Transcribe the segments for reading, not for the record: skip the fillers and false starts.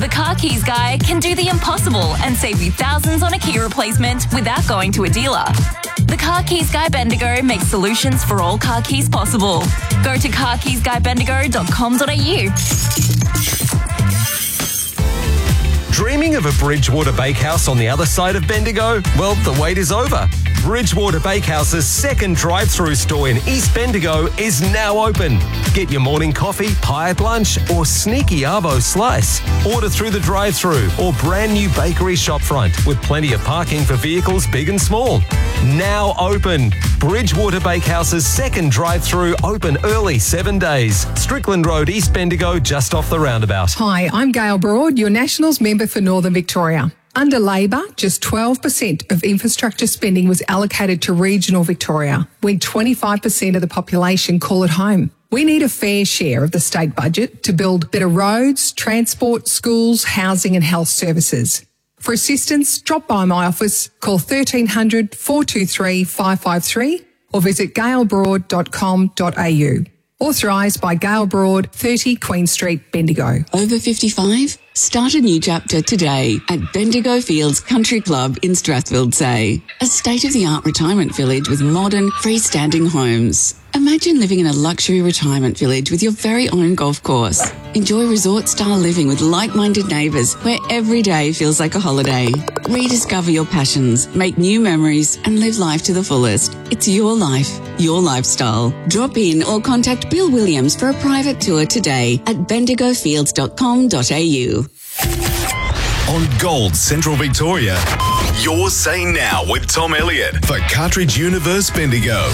The Car Keys Guy can do the impossible and save you thousands on a key replacement without going to a dealer. The Car Keys Guy Bendigo makes solutions for all car keys possible. Go to carkeysguybendigo.com.au. Dreaming of a Bridgewater Bakehouse on the other side of Bendigo? Well, the wait is over. Bridgewater Bakehouse's second drive-through store in East Bendigo is now open. Get your morning coffee, pie at lunch, or sneaky arvo slice. Order through the drive-through or brand new bakery shopfront with plenty of parking for vehicles big and small. Now open. Bridgewater Bakehouse's second drive-through open early 7 days. Strickland Road, East Bendigo, just off the roundabout. Hi, I'm Gail Broad, your Nationals member for Northern Victoria. Under Labor, just 12% of infrastructure spending was allocated to regional Victoria, when 25% of the population call it home. We need a fair share of the state budget to build better roads, transport, schools, housing and health services. For assistance, drop by my office, call 1300 423 553 or visit gailbroad.com.au. Authorised by Gail Broad, 30 Queen Street, Bendigo. Over 55? Start a new chapter today at Bendigo Fields Country Club in Strathfield Say, a state-of-the-art retirement village with modern, freestanding homes. Imagine living in a luxury retirement village with your very own golf course. Enjoy resort-style living with like-minded neighbours where every day feels like a holiday. Rediscover your passions, make new memories and live life to the fullest. It's your life, your lifestyle. Drop in or contact Bill Williams for a private tour today at bendigofields.com.au. On Gold Central Victoria, you're Say Now with Tom Elliott for Cartridge Universe Bendigo.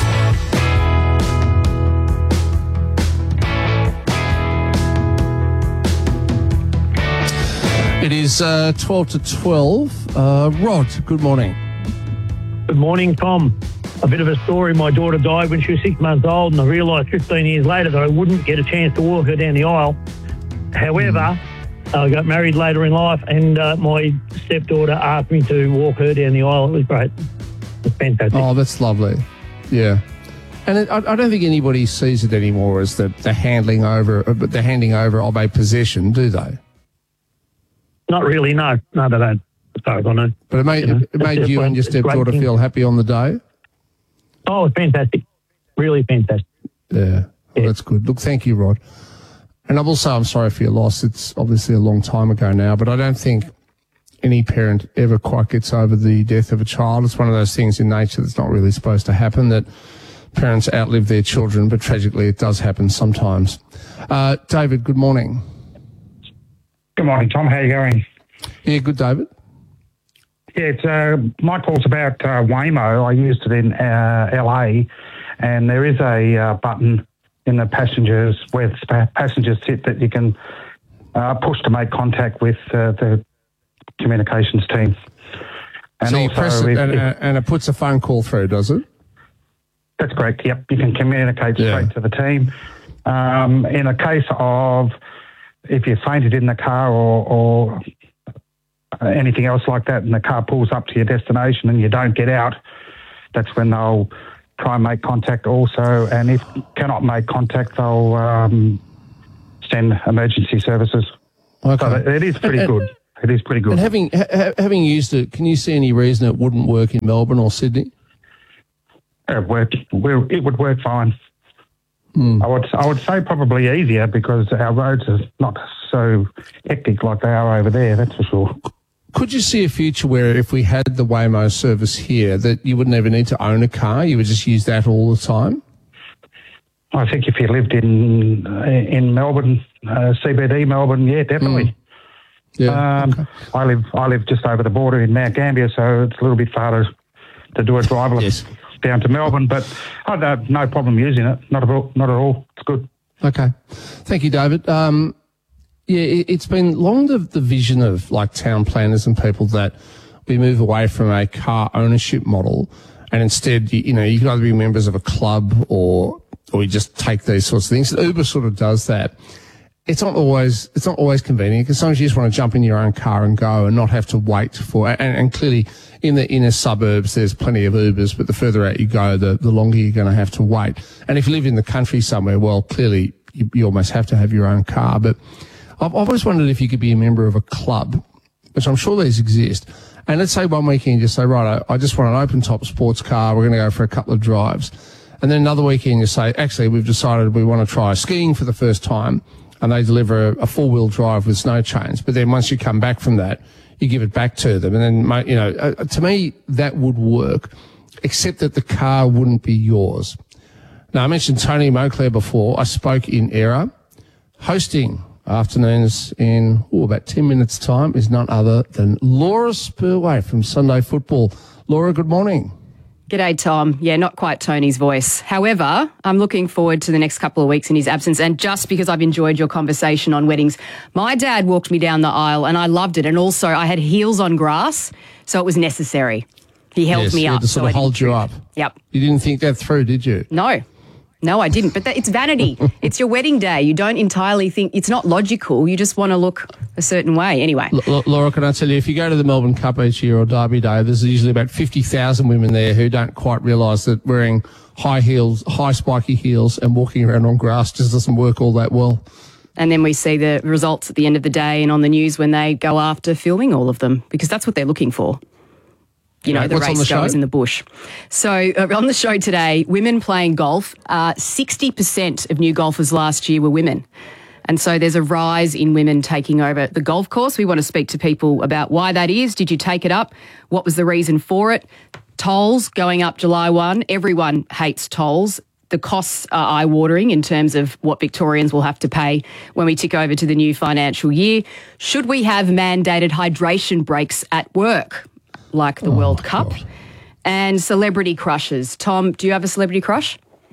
It is 12 to 12. Rod, good morning. Good morning, Tom. A bit of a story. My daughter died when she was 6 months old, and I realised 15 years later that I wouldn't get a chance to walk her down the aisle. However, I got married later in life, and my stepdaughter asked me to walk her down the aisle. It was great. It was fantastic. Oh, that's lovely. Yeah. And I don't think anybody sees it anymore as the handing over of a possession, do they? Not really, no. No, they don't, as far as I know. But it made you and your stepdaughter feel happy on the day? Oh, it's fantastic. Really fantastic. Yeah. Well, that's good. Look, thank you, Rod. And I'm sorry for your loss. It's obviously a long time ago now, but I don't think any parent ever quite gets over the death of a child. It's one of those things in nature that's not really supposed to happen, that parents outlive their children, but tragically it does happen sometimes. David, good morning. Good morning, Tom. How are you going? Yeah, good, David. Yeah, it's my call's about Waymo. I used it in LA, and there is a button in the passengers where passengers sit that you can push to make contact with the communications team. And so you press it and it puts a phone call through, does it? That's correct. Yep, you can communicate straight to the team. In a case of if you fainted in the car or anything else like that, and the car pulls up to your destination and you don't get out, that's when they'll try and make contact also. And if cannot make contact, they'll send emergency services. Okay. So it is pretty good. It is pretty good. And having used it, can you see any reason it wouldn't work in Melbourne or Sydney? It would work fine. I would say probably easier because our roads are not so hectic like they are over there, that's for sure. Could you see a future where if we had the Waymo service here that you wouldn't even need to own a car, you would just use that all the time? I think if you lived in Melbourne, CBD Melbourne, yeah, definitely. Yeah. Okay. I live just over the border in Mount Gambier, so it's a little bit farther to do a driverless down to Melbourne, but I'd have no problem using it. Not at all. It's good. Okay. Thank you, David. It's been long the vision of like town planners and people that we move away from a car ownership model and instead, you can either be members of a club or you just take these sorts of things. Uber sort of does that. It's not always convenient because sometimes you just want to jump in your own car and go and not have to wait for it. And clearly in the inner suburbs, there's plenty of Ubers, but the further out you go, the longer you're going to have to wait. And if you live in the country somewhere, well, clearly you almost have to have your own car. But I've always wondered if you could be a member of a club, which I'm sure these exist. And let's say one weekend you say, right, I just want an open-top sports car. We're going to go for a couple of drives. And then another weekend you say, actually, we've decided we want to try skiing for the first time. And they deliver a four-wheel drive with snow chains. But then once you come back from that, you give it back to them. And then, you know, to me, that would work, except that the car wouldn't be yours. Now, I mentioned Tony Moclair before. I spoke in Era. Hosting afternoons in about 10 minutes' time is none other than Laura Spurway from Sunday Football. Laura, good morning. G'day, Tom. Yeah, not quite Tony's voice. However, I'm looking forward to the next couple of weeks in his absence, and just because I've enjoyed your conversation on weddings. My dad walked me down the aisle and I loved it, and also I had heels on grass, so it was necessary. He held me up. To sort of hold you up. Yep. You didn't think that through, did you? No, I didn't. But it's vanity. It's your wedding day. You don't entirely think, it's not logical. You just want to look a certain way. Anyway. Laura, can I tell you, if you go to the Melbourne Cup each year or Derby Day, there's usually about 50,000 women there who don't quite realise that wearing high heels, high spiky heels and walking around on grass just doesn't work all that well. And then we see the results at the end of the day and on the news when they go after filming all of them, because that's what they're looking for. You know, the race goes in the bush. So on the show today, women playing golf. 60% of new golfers last year were women. And so there's a rise in women taking over the golf course. We want to speak to people about why that is. Did you take it up? What was the reason for it? Tolls going up July 1. Everyone hates tolls. The costs are eye-watering in terms of what Victorians will have to pay when we tick over to the new financial year. Should we have mandated hydration breaks at work, like the World Cup? God. And celebrity crushes. Tom, do you have a celebrity crush?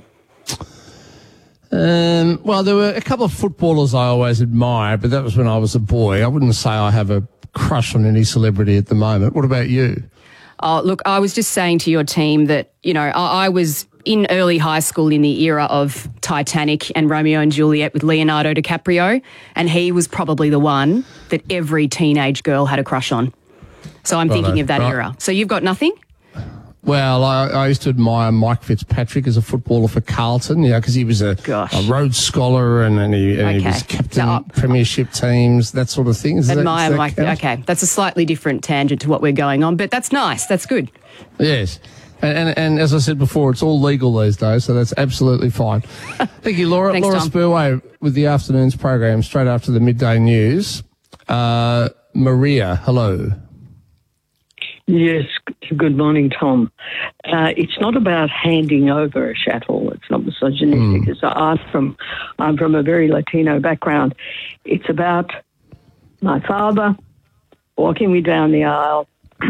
Well, there were a couple of footballers I always admired, but that was when I was a boy. I wouldn't say I have a crush on any celebrity at the moment. What about you? Oh, look, I was just saying to your team that, you know, I was in early high school in the era of Titanic and Romeo and Juliet with Leonardo DiCaprio, and he was probably the one that every teenage girl had a crush on. So I'm thinking of that era. So you've got nothing? Well, I used to admire Mike Fitzpatrick as a footballer for Carlton, you know, because he was a Rhodes Scholar and he was captain of premiership teams, that sort of thing. Admire Mike. Okay, that's a slightly different tangent to what we're going on, but that's nice. That's good. Yes. And as I said before, it's all legal these days, so that's absolutely fine. Thank you, Laura. Thanks, Laura Tom. Spurway with the afternoon's program straight after the midday news. Maria, hello. Yes, good morning, Tom. It's not about handing over a chattel. It's not misogynistic. I'm from a very Latino background. It's about my father walking me down the aisle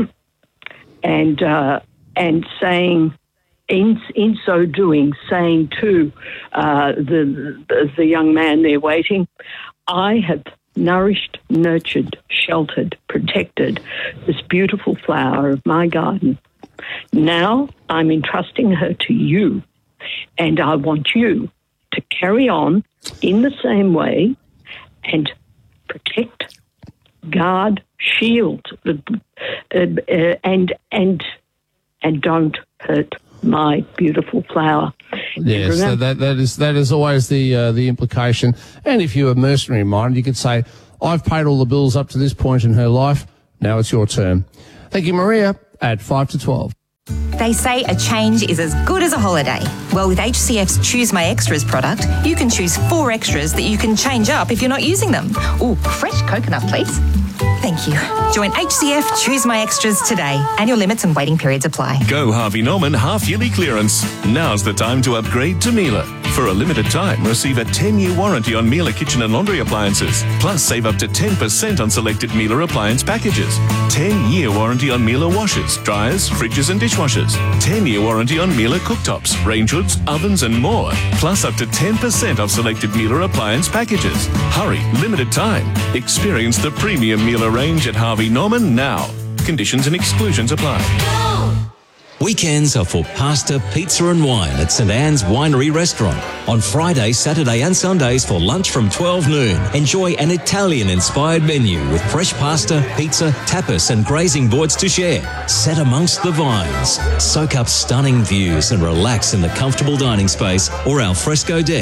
and saying, in so doing, saying to the young man there waiting, I have nourished, nurtured, sheltered, protected this beautiful flower of my garden. Now I'm entrusting her to you, and I want you to carry on in the same way and protect, guard, shield, and don't hurt my beautiful flower. Yes, that is always the implication. And if you're a mercenary minded, you could say, I've paid all the bills up to this point in her life. Now it's your turn. Thank you, Maria, at 5 to 12. They say a change is as good as a holiday. Well, with HCF's Choose My Extras product, you can choose 4 extras that you can change up if you're not using them. Ooh, fresh coconut, please. Thank you. Join HCF Choose My Extras today. Annual limits and waiting periods apply. Go Harvey Norman half-yearly clearance. Now's the time to upgrade to Miele. For a limited time, receive a 10-year warranty on Miele kitchen and laundry appliances. Plus, save up to 10% on selected Miele appliance packages. 10-year warranty on Miele washers, dryers, fridges and dishwashers. 10-year warranty on Miele cooktops, range hoods, ovens and more. Plus, up to 10% off selected Miele appliance packages. Hurry, limited time. Experience the premium Miele range at Harvey Norman now. Conditions and exclusions apply. Weekends are for pasta, pizza and wine at St Anne's Winery Restaurant. On Friday, Saturday and Sundays for lunch from 12 noon. Enjoy an Italian-inspired menu with fresh pasta, pizza, tapas and grazing boards to share. Set amongst the vines. Soak up stunning views and relax in the comfortable dining space or al fresco deck.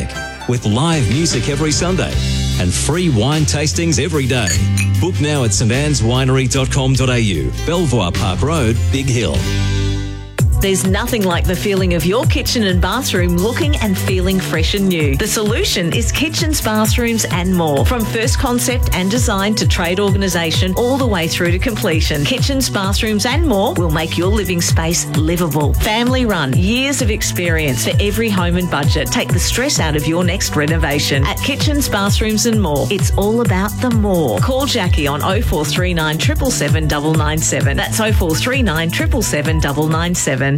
with live music every Sunday and free wine tastings every day. Book now at standandswinery.com.au, Belvoir Park Road, Big Hill. There's nothing like the feeling of your kitchen and bathroom looking and feeling fresh and new. The solution is Kitchens, Bathrooms and More. From first concept and design to trade organisation all the way through to completion. Kitchens, Bathrooms and More will make your living space livable. Family run, years of experience for every home and budget. Take the stress out of your next renovation. At Kitchens, Bathrooms and More, it's all about the more. Call Jackie on 0439 777 997. That's 0439 777 997.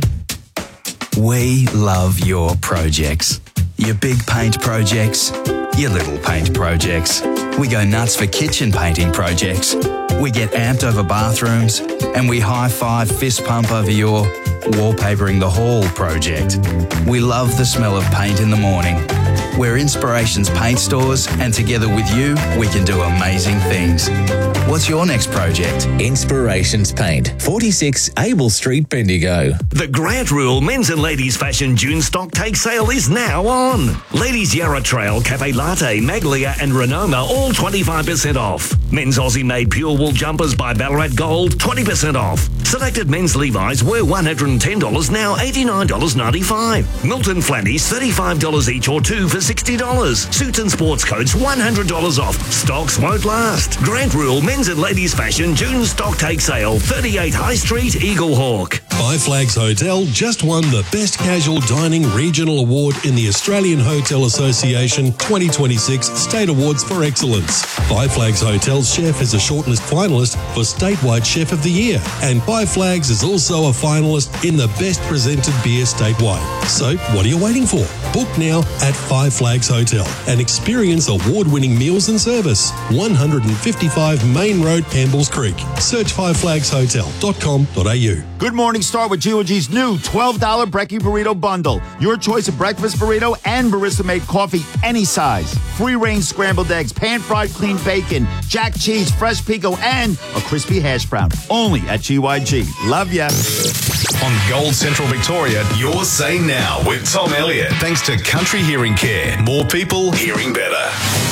We love your projects. Your big paint projects, your little paint projects. We go nuts for kitchen painting projects. We get amped over bathrooms, and we high-five fist pump over your wallpapering the hall project. We love the smell of paint in the morning. We're Inspirations Paint Stores, and together with you, we can do amazing things. What's your next project? Inspirations Paint, 46 Abel Street, Bendigo. The Grant Rule Men's and Ladies Fashion June stock take sale is now on. Ladies Yarra Trail, Cafe Latte, Maglia and Renoma all 25% off. Men's Aussie-made pure wool jumpers by Ballarat Gold, 20% off. Selected men's Levi's were $110, now $89.95. Milton Flannies, $35 each or two for $60. Suits and sports coats, $100 off. Stocks won't last. Grant Rule Men's and Ladies Fashion June stock take sale, 38 High Street, Eaglehawk. Five Flags Hotel just won the Best Casual Dining Regional Award in the Australian Hotel Association 2026 State Awards for Excellence. Five Flags Hotel's chef is a shortlist finalist for Statewide Chef of the Year, and Five Flags is also a finalist in the Best Presented Beer statewide. So, what are you waiting for? Book now at Five Flags Hotel and experience award-winning meals and service. 155 Main Road, Campbells Creek. Search fiveflagshotel.com.au. Good morning, start with G.O.G's new $12 Brekkie Burrito Bundle. Your choice of breakfast burrito and barista-made coffee, any size. Free-range scrambled eggs, pan-fried clean bacon, jack cheese, fresh pico, and a crispy hash brown. Only at GYG. Love ya. On Gold Central Victoria, your say now with Tom Elliott. Thanks to Country Hearing Care. More people hearing better.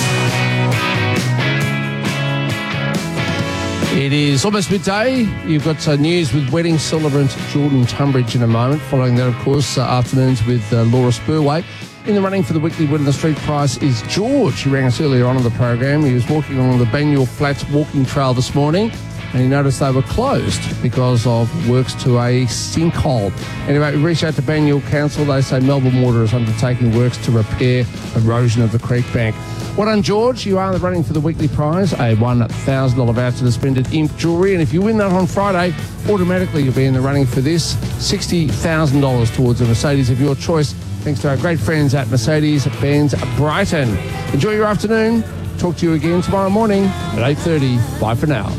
It is almost midday. You've got news with wedding celebrant Jordan Tunbridge in a moment. Following that, of course, afternoons with Laura Spurway. In the running for the weekly Win in the Street prize is George. He rang us earlier on in the program. He was walking along the Banyule Flats walking trail this morning, and he noticed they were closed because of works to a sinkhole. Anyway, we reached out to Banyule Council. They say Melbourne Water is undertaking works to repair erosion of the creek bank. Well done, George. You are in the running for the weekly prize, a $1,000 voucher to spend at Imp Jewellery. And if you win that on Friday, automatically you'll be in the running for this $60,000 towards a Mercedes of your choice, thanks to our great friends at Mercedes-Benz Brighton. Enjoy your afternoon. Talk to you again tomorrow morning at 8:30. Bye for now.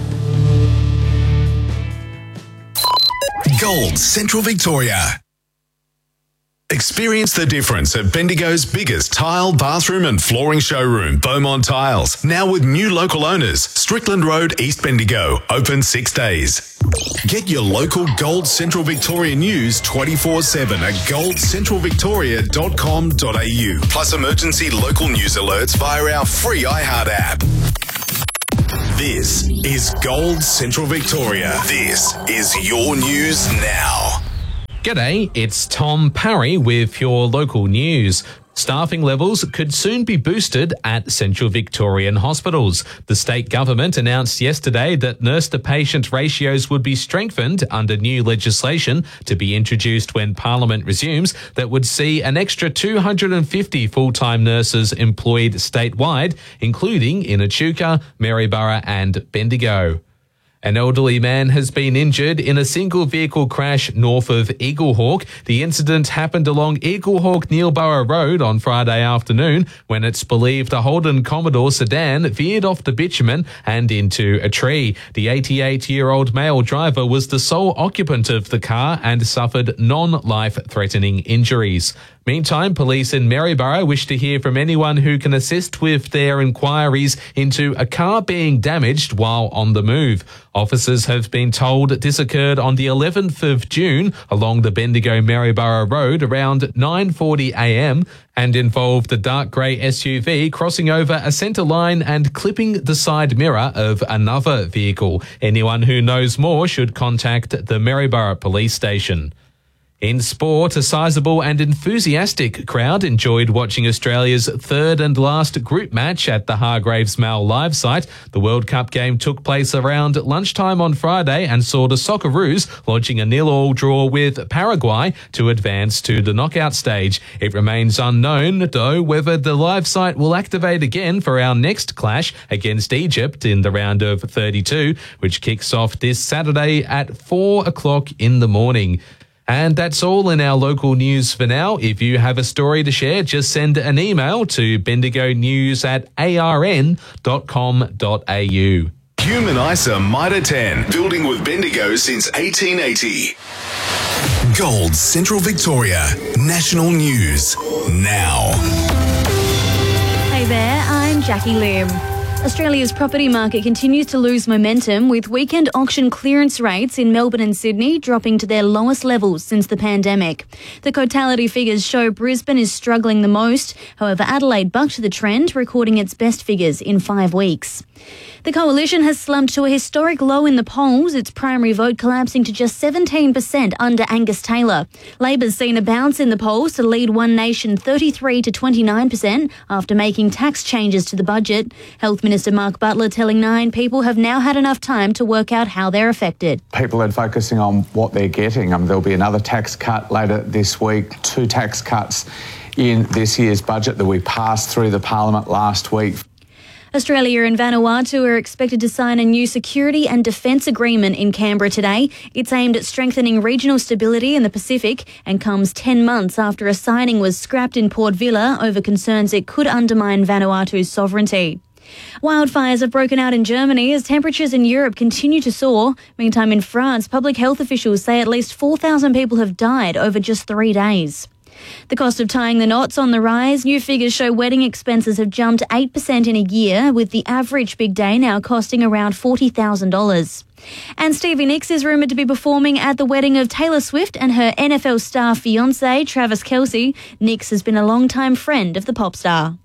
Gold Central Victoria. Experience the difference at Bendigo's biggest tile, bathroom and flooring showroom, Beaumont Tiles. Now with new local owners, Strickland Road, East Bendigo, open 6 days. Get your local Gold Central Victoria news 24/7 at goldcentralvictoria.com.au. Plus emergency local news alerts via our free iHeart app. This is Gold Central Victoria. This is your news now. G'day, it's Tom Parry with your local news. Staffing levels could soon be boosted at Central Victorian hospitals. The state government announced yesterday that nurse-to-patient ratios would be strengthened under new legislation to be introduced when Parliament resumes that would see an extra 250 full-time nurses employed statewide, including in Echuca, Maryborough and Bendigo. An elderly man has been injured in a single vehicle crash north of Eaglehawk. The incident happened along Eaglehawk-Neilborough Road on Friday afternoon when it's believed a Holden Commodore sedan veered off the bitumen and into a tree. The 88-year-old male driver was the sole occupant of the car and suffered non-life-threatening injuries. Meantime, police in Maryborough wish to hear from anyone who can assist with their inquiries into a car being damaged while on the move. Officers have been told this occurred on the 11th of June along the Bendigo-Maryborough Road around 9:40am and involved a dark grey SUV crossing over a centre line and clipping the side mirror of another vehicle. Anyone who knows more should contact the Maryborough Police Station. In sport, a sizable and enthusiastic crowd enjoyed watching Australia's third and last group match at the Hargreaves Mall live site. The World Cup game took place around lunchtime on Friday and saw the Socceroos launching a 0-0 draw with Paraguay to advance to the knockout stage. It remains unknown, though, whether the live site will activate again for our next clash against Egypt in the round of 32, which kicks off this Saturday at 4 o'clock in the morning. And that's all in our local news for now. If you have a story to share, just send an email to bendigonews@arn.com.au. Human ISA Mitre 10, building with Bendigo since 1880. Gold Central Victoria, national news, now. Hey there, I'm Jackie Lim. Australia's property market continues to lose momentum, with weekend auction clearance rates in Melbourne and Sydney dropping to their lowest levels since the pandemic. The totality figures show Brisbane is struggling the most. However, Adelaide bucked the trend, recording its best figures in 5 weeks. The Coalition has slumped to a historic low in the polls, its primary vote collapsing to just 17% under Angus Taylor. Labor's seen a bounce in the polls to lead One Nation 33 to 29% after making tax changes to the budget. Health Minister Mark Butler telling Nine people have now had enough time to work out how they're affected. People are focusing on what they're getting. There'll be another tax cut later this week, 2 tax cuts in this year's budget that we passed through the Parliament last week. Australia and Vanuatu are expected to sign a new security and defence agreement in Canberra today. It's aimed at strengthening regional stability in the Pacific and comes 10 months after a signing was scrapped in Port Vila over concerns it could undermine Vanuatu's sovereignty. Wildfires have broken out in Germany as temperatures in Europe continue to soar. Meantime, in France, public health officials say at least 4,000 people have died over just 3 days. The cost of tying the knots on the rise. New figures show wedding expenses have jumped 8% in a year, with the average big day now costing around $40,000. And Stevie Nicks is rumoured to be performing at the wedding of Taylor Swift and her NFL star fiancé, Travis Kelce. Nicks has been a long-time friend of the pop star.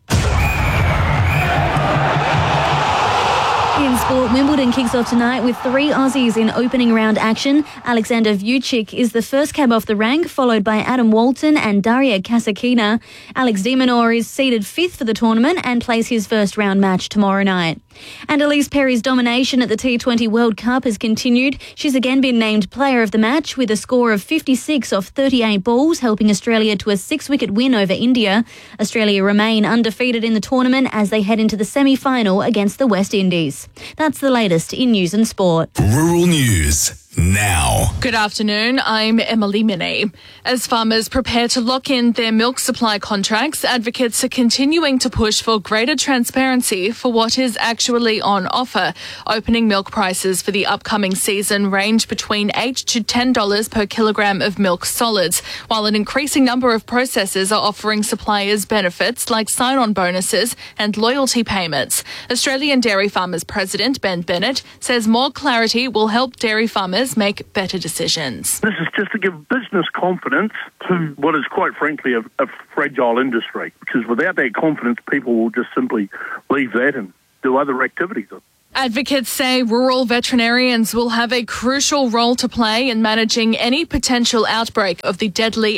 In sport, Wimbledon kicks off tonight with 3 Aussies in opening round action. Alexander Vucic is the first cab off the rank, followed by Adam Walton and Daria Kasatkina. Alex de Minaur is seeded 5th for the tournament and plays his first round match tomorrow night. And Elise Perry's domination at the T20 World Cup has continued. She's again been named player of the match with a score of 56 off 38 balls, helping Australia to a 6-wicket win over India. Australia remain undefeated in the tournament as they head into the semi-final against the West Indies. That's the latest in news and sport. Rural News now. Good afternoon, I'm Emily Minney. As farmers prepare to lock in their milk supply contracts, advocates are continuing to push for greater transparency for what is actually on offer. Opening milk prices for the upcoming season range between $8 to $10 per kilogram of milk solids, while an increasing number of processors are offering suppliers benefits like sign-on bonuses and loyalty payments. Australian Dairy Farmers President Ben Bennett says more clarity will help dairy farmers make better decisions. This is just to give business confidence to what is quite frankly a fragile industry, because without that confidence, people will just simply leave that and do other activities. Advocates say rural veterinarians will have a crucial role to play in managing any potential outbreak of the deadly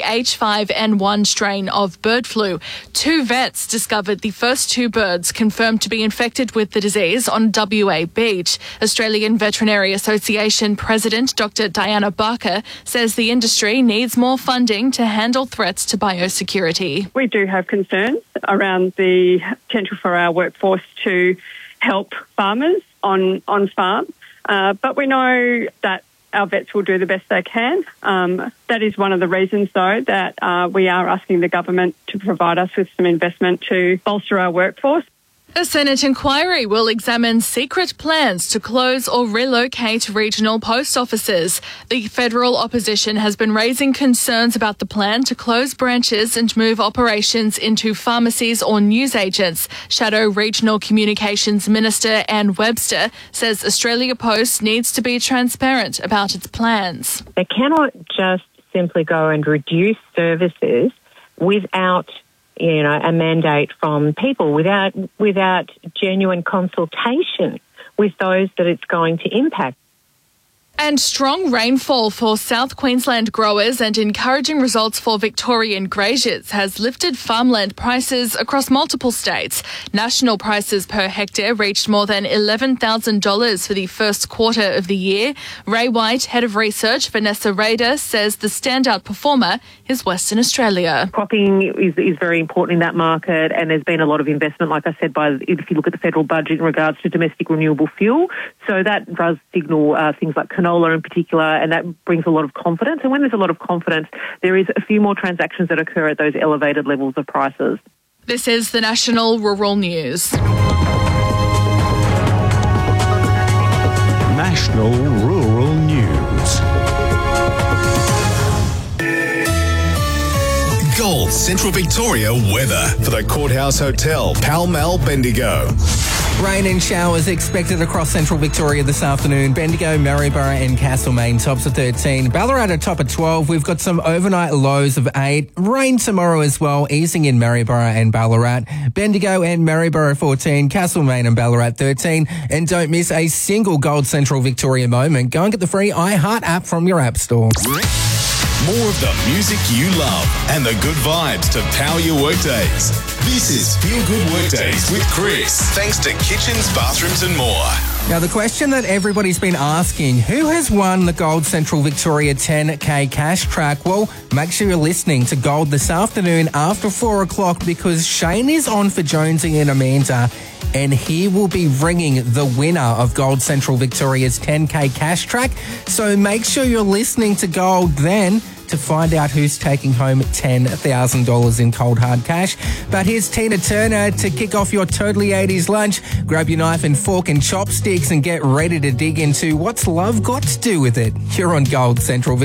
H5N1 strain of bird flu. 2 vets discovered the first 2 birds confirmed to be infected with the disease on WA Beach. Australian Veterinary Association President Dr. Diana Barker says the industry needs more funding to handle threats to biosecurity. We do have concerns around the potential for our workforce to help farmers on farm, but we know that our vets will do the best they can. That is one of the reasons, though, that we are asking the government to provide us with some investment to bolster our workforce. A Senate inquiry will examine secret plans to close or relocate regional post offices. The federal opposition has been raising concerns about the plan to close branches and move operations into pharmacies or newsagents. Shadow Regional Communications Minister Anne Webster says Australia Post needs to be transparent about its plans. They cannot just simply go and reduce services without a mandate from people, without genuine consultation with those that it's going to impact. And strong rainfall for South Queensland growers and encouraging results for Victorian graziers has lifted farmland prices across multiple states. National prices per hectare reached more than $11,000 for the first quarter of the year. Ray White, Head of Research, Vanessa Rader, says the standout performer is Western Australia. Cropping is very important in that market, and there's been a lot of investment, like I said, if you look at the federal budget in regards to domestic renewable fuel. So that does signal things like canola in particular, and that brings a lot of confidence. And when there's a lot of confidence, there is a few more transactions that occur at those elevated levels of prices. This is the National Rural News. National Rural News. Gold Central Victoria weather for the Courthouse Hotel, Pall Mall, Bendigo. Rain and showers expected across central Victoria this afternoon. Bendigo, Maryborough and Castlemaine tops of 13. Ballarat a top of 12. We've got some overnight lows of 8. Rain tomorrow as well, easing in Maryborough and Ballarat. Bendigo and Maryborough 14. Castlemaine and Ballarat 13. And don't miss a single Gold Central Victoria moment. Go and get the free iHeart app from your app store. More of the music you love and the good vibes to power your workdays. This is Feel Good Workdays with Chris. Thanks to Kitchens, Bathrooms and more. Now, the question that everybody's been asking, who has won the Gold Central Victoria 10K cash track? Well, make sure you're listening to Gold this afternoon after 4 o'clock because Shane is on for Jonesy and Amanda, and he will be ringing the winner of Gold Central Victoria's 10K cash track. So make sure you're listening to Gold then to find out who's taking home $10,000 in cold hard cash. But here's Tina Turner to kick off your totally 80s lunch. Grab your knife and fork and chopsticks and get ready to dig into what's love got to do with it. You're on Gold Central Victoria.